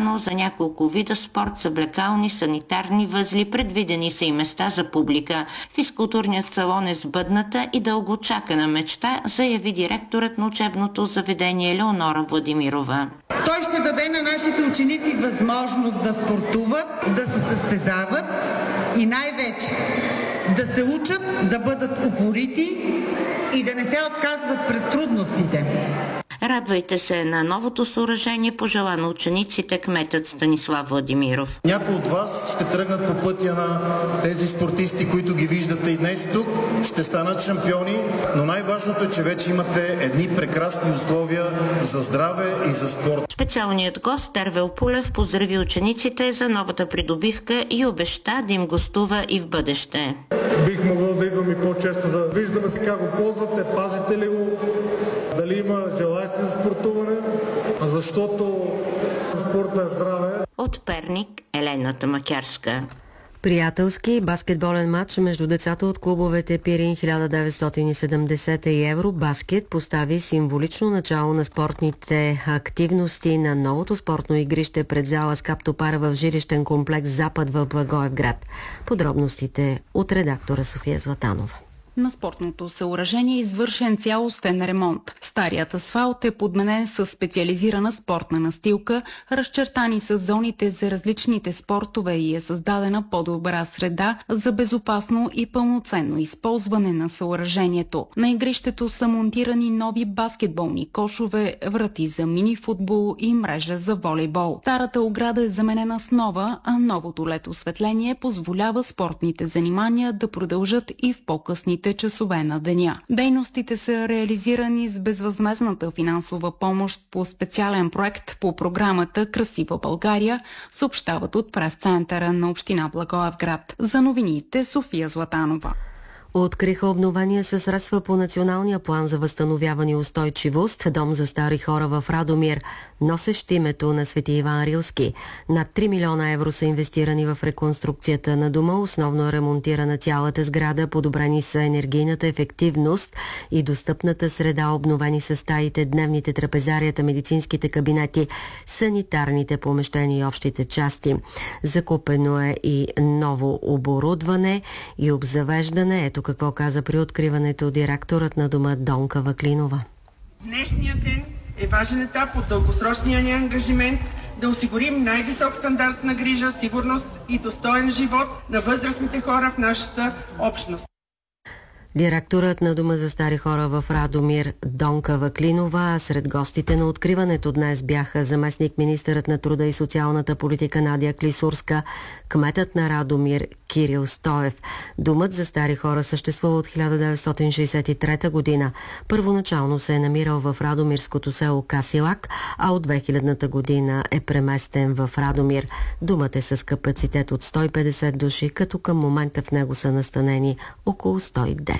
обособено за няколко вида спорт, съблекални, санитарни възли, предвидени са и места за публика. Физкултурният салон е сбъдната и дългоочакана мечта, заяви директорът на учебното заведение Леонора Владимирова. Той ще даде на нашите ученици възможност да спортуват, да се състезават и най-вече да се учат, да бъдат упорити и да не се отказват пред трудностите. Радвайте се на новото съоръжение, пожела на учениците кметът Станислав Владимиров. Някои от вас ще тръгнат по пътя на тези спортисти, които ги виждате и днес тук, ще станат шампиони, но най-важното е, че вече имате едни прекрасни условия за здраве и за спорт. Специалният гост Тервел Пулев поздрави учениците за новата придобивка и обеща да им гостува и в бъдеще. Бих могъл да идвам и по-често да виждаме как го ползвате, пазите ли го, дали има желаящи за спортуване, защото спорта е здраве. От Перник Елена Тамакярска. Приятелски баскетболен матч между децата от клубовете Пирин 1970 и Евробаскет постави символично начало на спортните активности на новото спортно игрище пред зала Скаптопара в жилищен комплекс Запад в Благоевград. Подробностите от редактора София Златанова. На спортното съоръжение е извършен цялостен ремонт. Старият асфалт е подменен с специализирана спортна настилка, разчертани са зоните за различните спортове и е създадена по-добра среда за безопасно и пълноценно използване на съоръжението. На игрището са монтирани нови баскетболни кошове, врати за мини-футбол и мрежа за волейбол. Старата ограда е заменена с нова, а новото LED осветление позволява спортните занимания да продължат и в по-късните часове на деня. Дейностите са реализирани с безвъзмездната финансова помощ по специален проект по програмата Красива България, съобщават от прес-центъра на община Благоевград. За новините София Златанова. Откриха обновения със средства по Националния план за възстановяване и устойчивост в дом за стари хора в Радомир, носещ името на Свети Иван Рилски. Над 3 милиона евро са инвестирани в реконструкцията на дома, основно ремонтирана цялата сграда, подобрени са енергийната ефективност и достъпната среда, обновени са стаите, дневните, трапезарията, медицинските кабинети, санитарните помещения и общите части. Закупено е и ново оборудване и обзавеждане. Ето какво каза при откриването директорът на дома Донка Ваклинова. Днешният ден е важен етап от дългосрочния ни ангажимент да осигурим най-висок стандарт на грижа, сигурност и достоен живот на възрастните хора в нашата общност. Директорът на Дома за стари хора в Радомир Донка Ваклинова, а сред гостите на откриването днес бяха заместник-министърът на труда и социалната политика Надя Клисурска, кметът на Радомир Кирил Стоев. Домът за стари хора съществува от 1963 година. Първоначално се е намирал в радомирското село Касилак, а от 2000-та година е преместен в Радомир. Домът е с капацитет от 150 души, като към момента в него са настанени около 110.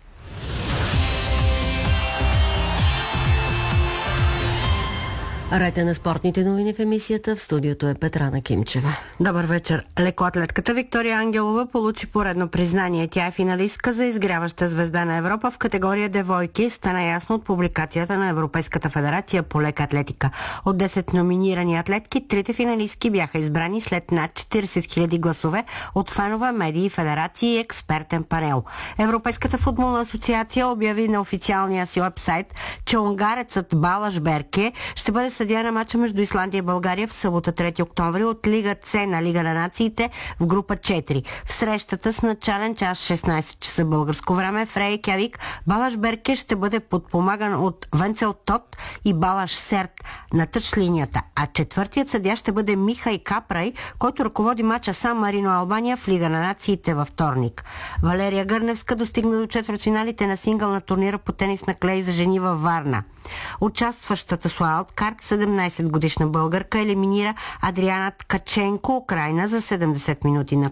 Райте на спортните новини в емисията. В студиото е Петрана Кимчева. Добър вечер. Лекоатлетката Виктория Ангелова получи поредно признание. Тя е финалистка за изгряваща звезда на Европа в категория девойки. Стана ясно от публикацията на Европейската федерация по лека атлетика. От 10 номинирани атлетки, 3 финалистки бяха избрани след над 40 000 гласове от фенове, медии, федерации и експертен панел. Европейската футболна асоциация обяви на официалния си уебсайт, че унгарецът Балаш Берке ще бъде съдия на мача между Исландия и България в събота 3 октомври от Лига С на Лига на нациите в група 4. В срещата с начален час 16 часа българско време в Рейкявик Балаш Берке ще бъде подпомаган от Венцел Тот и Балаш Серт на тъчлинията, а четвъртият съдия ще бъде Михай Капрай, който ръководи мача Сан Марино Албания в Лига на нациите във вторник. Валерия Гърневска достигна до четвъртфиналите на сингъл на турнира по тенис на клей за жени във Варна. Участващата с уайлдкарт 17-годишна българка елиминира Адриана Ткаченко, Украйна, за 70 минути на